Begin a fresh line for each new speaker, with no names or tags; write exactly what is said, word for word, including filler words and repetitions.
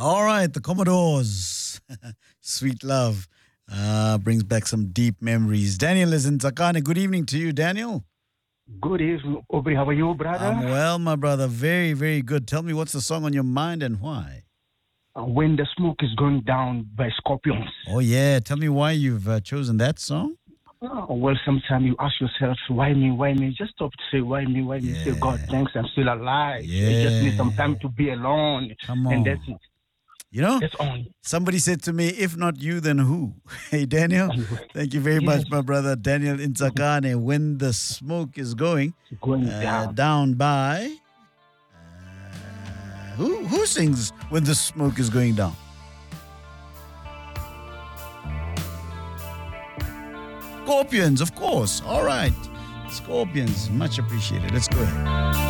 All right, the Commodores. Sweet Love uh, brings back some deep memories. Daniel is in Tsakane. Good evening to you, Daniel.
Good evening, Aubrey. How are you, brother?
I'm well, my brother. Very, very good. Tell me, what's the song on your mind and why?
Uh, when the Smoke is Going Down by Scorpions.
Oh, yeah. Tell me why you've uh, chosen that song.
Oh, well, sometimes you ask yourself, why me, why me? Just stop to say, why me, why me?
Yeah.
Say, God, thanks, I'm still alive.
Yeah.
I just need some time to be alone.
Come on.
And that's it.
You know,
That's all.
somebody said to me, if not you, then who? Hey, Daniel, thank you very
Yes.
much, my brother. Daniel in Tsakane. When the Smoke is Going,
Going
uh,
down.
down by... Uh, who, who sings When the Smoke is Going Down? Scorpions, of course. All right. Scorpions, much appreciated. Let's go ahead.